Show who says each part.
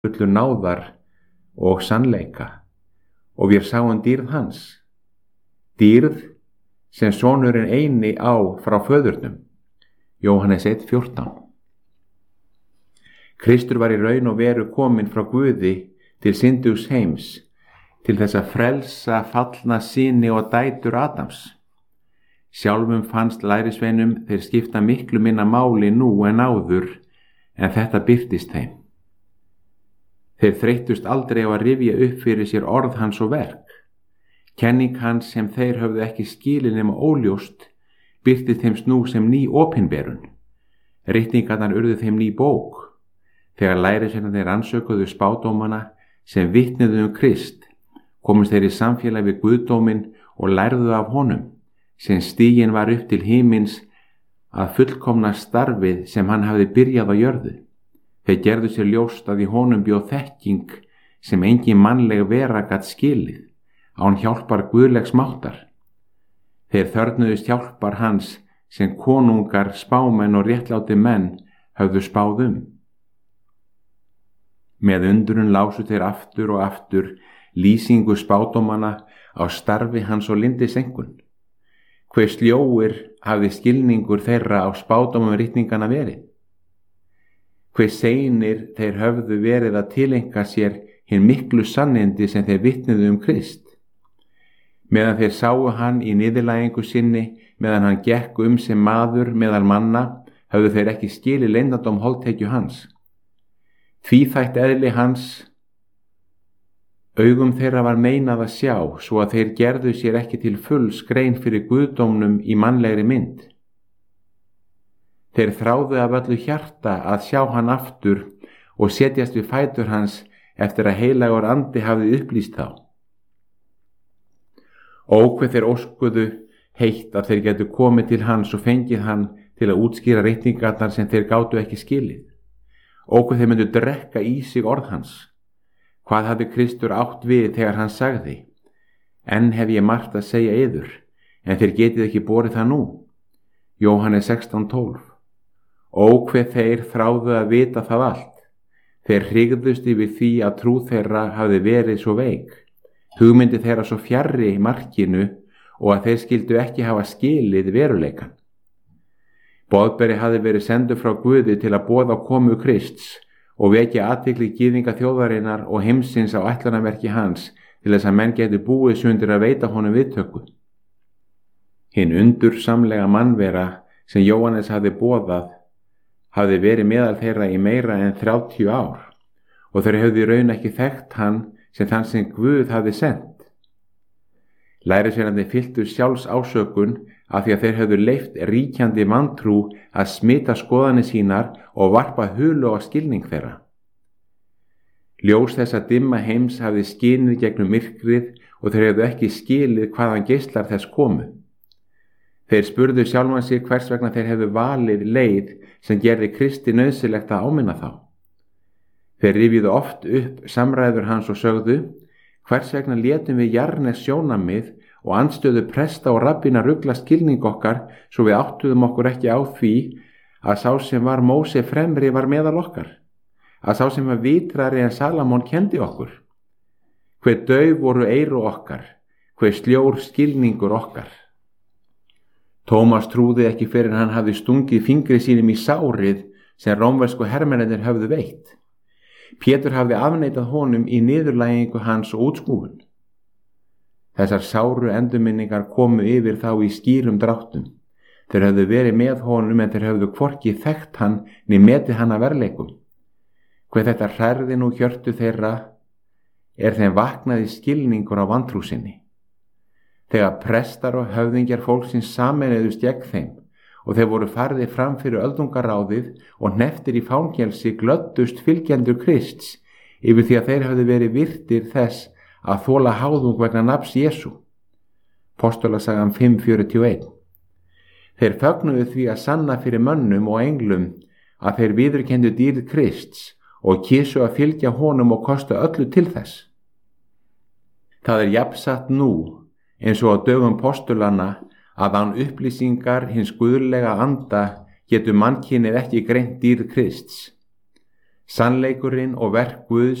Speaker 1: fullur náðar og sannleika, og við sáum dýrð hans, dýrð sem sonurinn eini á frá föðurnum. Jóhannes 1:14. Kristur var í raun og veru kominn frá Guði til syndugs heims, til þess að frelsa fallna syni og dætur Adams. Sjálfum fannst lærisveinum þeir skipta miklu minna máli nú en áður, en þetta birtist þeim. Þeir þreyttust aldrei á að rifja upp fyrir sér orð hans og verk. Kenning hans sem þeir höfðu ekki skilið nema óljóst birtist þeim nú sem ný opinberun. Ritningarnar urðu þeim ný bók. Þegar lærisveinarnir rannsökuðu spádómana sem vitnuðu Krist, komust þeir í samfélag við Guðdóminn og lærðu af honum, sem stiginn var upp til himins að fullkomna starfið sem hann hafði byrjað á jörðu. Þeir gerðu sér ljóst að í honum bjó þekking sem engin mannleg vera gat skilið, án hjálpar guðlegs máttar. Þeir þörfnuðust hjálpar hans sem konungar, spámenn og réttláti menn höfðu spáð Með undrun lásu þeir aftur og aftur lýsingu spádómana á starfi hans og lindisengun. Hve sljóir hafði skilningur þeirra á spádómum ritningana verið. Hve seinir þeir höfðu verið að tileinka sér hinn miklu sannindi sem þeir vitnuðu Krist. Meðan þeir sáu hann í niðurlægingu sinni, meðan hann gekk sem maður meðal manna, höfðu þeir ekki skilið leyndardóm holdtekju hans. Tvíþætt eðli hans, augum þeirra var meinað að sjá, svo að þeir gerðu sér ekki til fulls grein fyrir guðdómnum í mannlegri mynd. Þeir þráðu af öllu hjarta að sjá hann aftur og setjast við fætur hans eftir að heilagur andi hafði upplýst þá. Hve þeir óskuðu heitt að þeir getu komið til hans og fengið hann til að útskýra ritningarnar sem þeir gátu ekki skilið. Hve þeir myndu drekka í sig orð hans. Hvað hafði Kristur átt við þegar hann sagði: Enn hef ég margt að segja yður, en þeir getið ekki borið það nú. Jóhannes 16:12. Hve þeir þráðu að vita það allt. Þeir hrygðust yfir því að trú þeirra hafði verið svo veik, hugmyndi þeirra svo fjarri markinu og að þeir skildu ekki hafa skilið veruleikan. Boðberi hafði verið sendur frá Guði til að boða komu Krists og vekja athygli gyðinga þjóðarinnar og heimsins á ætlunarverki hans til þess að menn geti búið sundir að veita honum viðtöku. Hinn undursamlega mannvera sem Jóhannes hafði boðað hafði verið meðal þeirra í meira en 30 ár og þeir höfðu í raun ekki þekkt hann sem þann sem Guð hafði sendt. Lærisveinarnir fylltu sjálfs ásökun af því að þeir höfðu leyft ríkjandi vantrú að smita skoðanir sínar og varpa hulu á skilning þeirra. Ljós þessa dimma heims hafði skinið gegnum myrkrið og þeir höfðu ekki skilið hvaðan geislar þess komu. Þeir spurðu sjálfan sig hvers vegna þeir hefðu valið leið sem gerði Kristi nauðsynlegt að áminna þá. Þeir rifjuðu oft upp samræður hans og sögðu: Hvers vegna létum við Jarnes sjónamið og andstöðu presta og rabbina rugla skilning okkar svo við áttuðum okkur ekki á því að sá sem var Móse fremri var meðal okkar, að sá sem var vitrari en Salamón kendi okkur. Hve dauf voru eyru okkar, hve sljór skilningur okkar. Tómas trúði ekki fyrir hann hafði stungið fingri sínum í sárið sem rómversku hermennirnir höfðu veitt. Pétur hafði afneitað honum í niðurlægingu hans og útskúfun. Þessar sáru endurminningar komu yfir þá í skýrum dráttum. Þeir höfðu verið með honum en þeir höfðu hvorki þekkt hann né metið hann að verleikum. Hve þetta hrærði nú hjörtu þeirra þeim vaknaði skilningur á vantrú sinni. Þegar prestar og höfðingjar fólksins sameinuðust gegn þeim og þeir voru farðir fram fyrir öldungaráðið og hneftir í fangelsi glöddust fylgjendur Krists yfir því að þeir höfðu verið virtir þess að þola háðung vegna nafns Jesú. Postulasagan 5:41. Þeir fögnuðu því að sanna fyrir mönnum og englum að þeir viðurkenndu dýrð Krists og kysu að fylgja honum og kosta öllu til þess. Það jafnsatt nú eins og á dögum postulanna að án upplýsingar hins guðlega anda getur mannkynið ekki greint dýrð Krists. Sannleikurinn og verk Guðs